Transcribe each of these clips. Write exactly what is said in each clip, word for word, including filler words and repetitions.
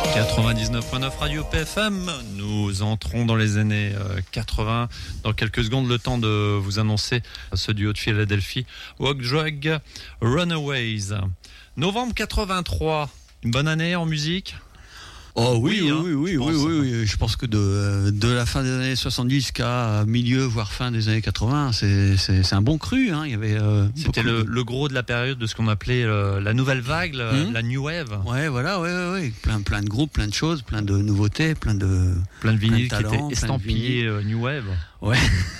quatre-vingt-dix-neuf virgule neuf Radio P F M, nous entrons dans les années quatre-vingts. Dans quelques secondes, le temps de vous annoncer ce duo de Philadelphie, Walk Drag Runaways. Novembre quatre-vingt-trois, une bonne année en musique? Oh oui, oui, hein, oui, oui, je oui, pense. oui, oui. Je pense que de, de la fin des années soixante-dix jusqu'à milieu, voire fin des années quatre-vingts, c'est, c'est, c'est un bon cru. Hein. Il y avait, euh, C'était le, de... le gros de la période de ce qu'on appelait euh, la nouvelle vague, la, Mmh. la New Wave. Ouais, voilà, ouais, ouais, ouais. Plein, plein de groupes, plein de choses, plein de nouveautés, plein de... Plein de vinyles plein de qui talents, étaient plein de estampillés vinyles. euh, New Wave. Ouais.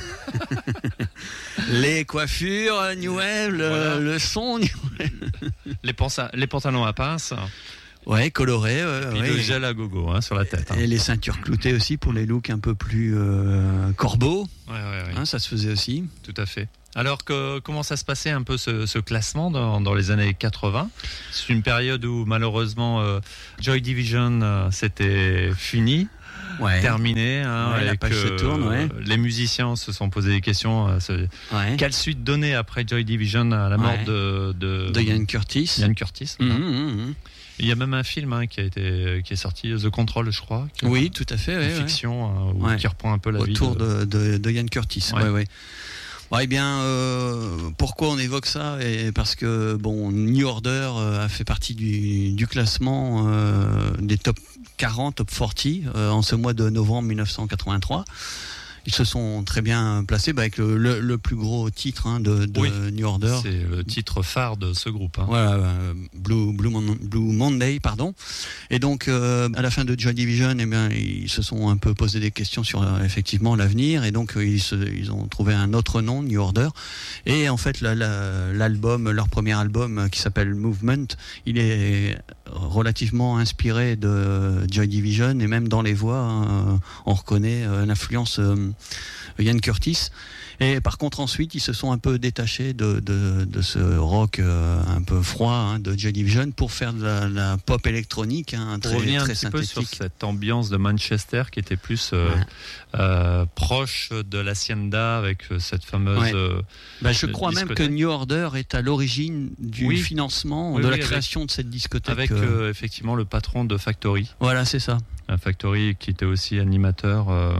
Les coiffures, New Wave, le, Voilà. le son, New Wave. Les, pensa- les pantalons à pince, Ouais, coloré, ouais, puis ouais. le gel à gogo hein, sur la tête. Hein. Et les ceintures cloutées aussi pour les looks un peu plus euh, corbeaux, Ouais, ouais, ouais. hein, ça se faisait aussi. Tout à fait. Alors que, comment ça se passait un peu ce, ce classement dans, dans les années quatre-vingts? C'est une période où malheureusement euh, Joy Division euh, c'était fini, Ouais. terminé, hein, Ouais, la et page que se tourne, ouais. les musiciens se sont posé des questions. Euh, ce- Ouais. Quelle suite donner après Joy Division à la mort Ouais. de, de, De Ian Curtis. Ian Curtis. Mmh, hein. mmh, mmh. Il y a même un film hein, qui a été qui est sorti, The Control, je crois. qui est Oui, tout à fait. une Ouais, ouais. fiction euh, où- Ouais. qui reprend un peu la vie Autour de... de, de, de Ian Curtis. Ouais. Ouais. Ouais, ouais. Eh bien, euh, pourquoi on évoque ça? Et parce que bon, New Order euh, a fait partie du, du classement euh, des top quarante, top quarante euh, en ce mois de novembre mille neuf cent quatre-vingt-trois. Ils se sont très bien placés bah, avec le, le, le plus gros titre hein, de, de Oui. New Order. C'est le titre phare de ce groupe. Hein. Voilà, euh, Blue, Blue, Mon- Blue Monday, pardon. Et donc, euh, à la fin de Joy Division, eh bien, ils se sont un peu posé des questions sur euh, effectivement l'avenir, et donc euh, ils, se, ils ont trouvé un autre nom, New Order. Et en fait, la, la, l'album, leur premier album, euh, qui s'appelle Movement, il est relativement inspiré de Joy Division, et même dans les voix, hein, on reconnaît euh, l'influence euh, Ian Curtis. Et par contre, ensuite, ils se sont un peu détachés de, de, de ce rock euh, un peu froid hein, de Joy Division pour faire de la, la pop électronique, hein, Pour très, revenir un très petit peu synthétique. sur cette ambiance de Manchester qui était plus euh, Ouais. euh, proche de l'Hacienda avec euh, cette fameuse... Ouais. euh, Bah, je de crois même que discothèque. New Order est à l'origine du Oui. financement Oui, de oui, la avec- création de cette discothèque. avec euh, euh, effectivement le patron de Factory. Voilà, c'est ça. Un Factory qui était aussi animateur euh,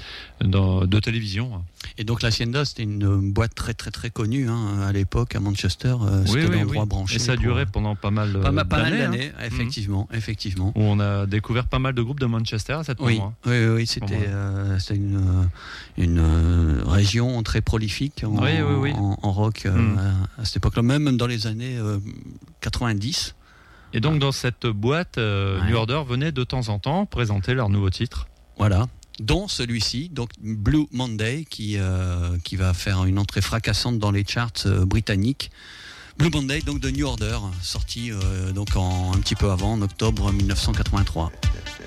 dans, de télévision. Et donc l'Hacienda, c'était une boîte très très très connue hein, à l'époque à Manchester. Euh, c'était l'endroit branché. Et ça a pour- duré pendant pas mal, pas, mal- pas mal d'années. hein, d'années, effectivement, effectivement. où on a découvert pas mal de groupes de Manchester à cette Oui, moment. oui, oui, oui, c'était, moment-là. euh, c'était une, euh, une euh, région très prolifique en, Oui, oui, oui. en, en rock euh, Mm. à, à cette époque-là, même dans les années euh, quatre-vingt-dix. Et donc dans cette boîte, euh, Ouais. New Order venait de temps en temps présenter leur nouveau titre. Voilà. Dont celui-ci, donc Blue Monday, qui, euh, qui va faire une entrée fracassante dans les charts euh, britanniques. Blue Monday, donc de New Order, sorti euh, donc en, un petit peu avant, en octobre mille neuf cent quatre-vingt-trois.